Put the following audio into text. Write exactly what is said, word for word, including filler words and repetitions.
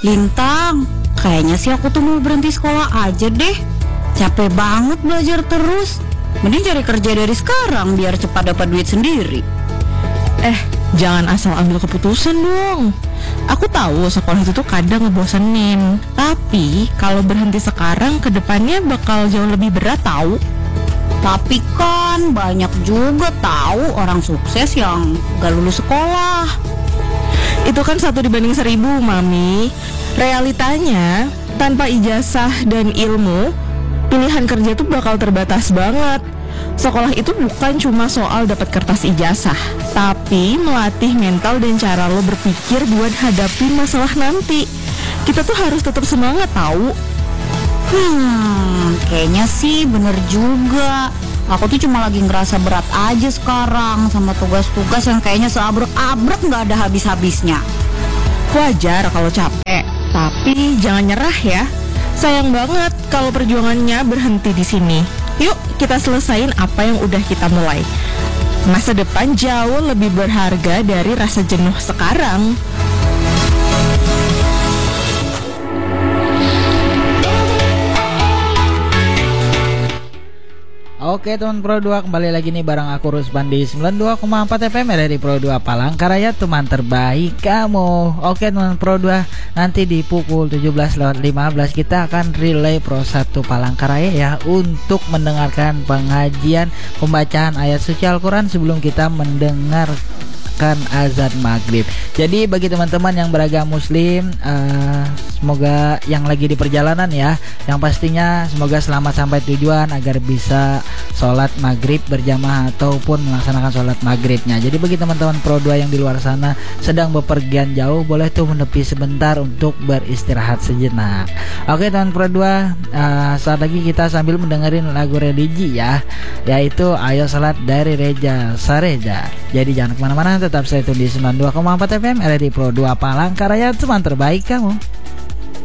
Lintang, kayaknya sih aku tuh mau berhenti sekolah aja deh. Capek banget belajar terus. Mending cari kerja dari sekarang biar cepat dapat duit sendiri. Eh, jangan asal ambil keputusan dong. Aku tahu sekolah itu tuh kadang ngebosenin, tapi kalau berhenti sekarang kedepannya bakal jauh lebih berat tahu. Tapi kan banyak juga tahu orang sukses yang gak lulus sekolah. Itu kan satu dibanding seribu, Mami. Realitanya, tanpa ijazah dan ilmu, pilihan kerja tuh bakal terbatas banget. Sekolah itu bukan cuma soal dapat kertas ijazah, tapi melatih mental dan cara lo berpikir buat hadapi masalah nanti. Kita tuh harus tetap semangat tahu. Hmm, kayaknya sih bener juga. Aku tuh cuma lagi ngerasa berat aja sekarang sama tugas-tugas yang kayaknya seabrek-abrek gak ada habis-habisnya. Wajar kalau capek, tapi jangan nyerah ya. Sayang banget kalau perjuangannya berhenti di sini. Yuk kita selesain apa yang udah kita mulai. Masa depan jauh lebih berharga dari rasa jenuh sekarang. Oke teman Pro dua, kembali lagi nih bareng aku Ruspan di sembilan puluh dua koma empat F M dari Pro dua Palangkaraya, teman terbaik kamu. Oke teman Pro dua, nanti di pukul tujuh belas lewat lima belas kita akan relay Pro satu Palangkaraya ya, untuk mendengarkan pengajian pembacaan ayat suci Al-Quran sebelum kita mendengarkan azan maghrib. Jadi bagi teman-teman yang beragama muslim, uh, semoga yang lagi di perjalanan ya, yang pastinya semoga selamat sampai tujuan agar bisa sholat maghrib berjamaah ataupun melaksanakan sholat maghribnya. Jadi bagi teman-teman Pro dua yang di luar sana sedang bepergian jauh, boleh tuh menepi sebentar untuk beristirahat sejenak. Oke teman Pro dua, uh, saat lagi kita sambil mendengerin lagu religi ya, yaitu Ayo Salat dari Reza Sareja. Jadi jangan kemana-mana, tetap stay tune di sembilan puluh dua koma empat F M R R I Pro dua Palangkaraya, teman terbaik kamu.